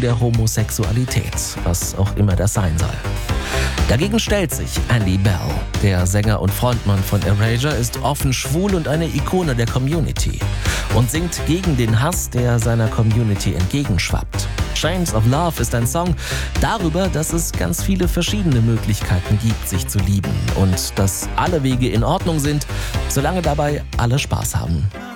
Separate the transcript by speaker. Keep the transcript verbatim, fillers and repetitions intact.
Speaker 1: der Homosexualität, was auch immer das sein soll. Dagegen stellt sich Andy Bell. Der Sänger und Frontmann von Erasure ist offen schwul und eine Ikone der Community und singt gegen den Hass, der seiner Community entgegenschwappt. Chains of Love ist ein Song darüber, dass es ganz viele verschiedene Möglichkeiten gibt, sich zu lieben und dass alle Wege in Ordnung sind, solange dabei alle Spaß haben.